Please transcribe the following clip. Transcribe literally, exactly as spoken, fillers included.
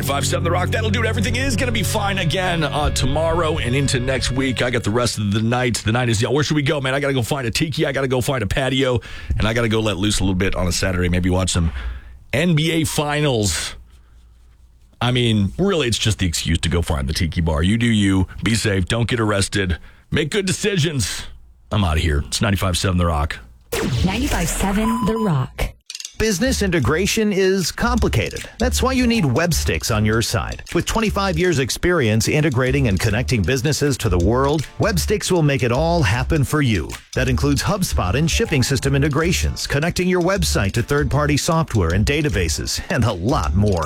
ninety-five point seven The Rock. That'll do it. Everything is going to be fine again uh, tomorrow and into next week. I got the rest of the night. The night is, where should we go, man? I got to go find a tiki. I got to go find a patio. And I got to go let loose a little bit on a Saturday. Maybe watch some N B A Finals. I mean, really, it's just the excuse to go find the tiki bar. You do you. Be safe. Don't get arrested. Make good decisions. I'm out of here. It's ninety-five point seven The Rock. ninety-five point seven The Rock. Business integration is complicated. That's why you need Websticks on your side. With twenty-five years experience integrating and connecting businesses to the world, Websticks will make it all happen for you. That includes HubSpot and shipping system integrations, connecting your website to third-party software and databases, and a lot more.